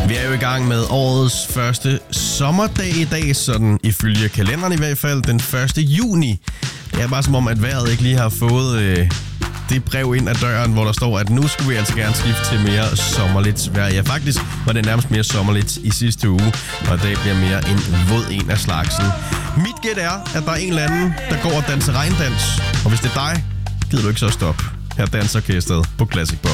Vi er jo i gang med årets første sommerdag i dag, sådan ifølge kalenderen i hvert fald, den 1. juni. Det er bare som om, at vejret ikke lige har fået det brev ind ad døren, hvor der står, at nu skulle vi altså gerne skifte til mere sommerligt vejr. Ja, faktisk var det nærmest mere sommerligt i sidste uge, og i dag bliver mere en våd en af slagsen. Mit gæt er, at der er en eller anden, der går og danser regndans, og hvis det er dig, gider du ikke så stoppe. Her danser orkestret på Classic Pop.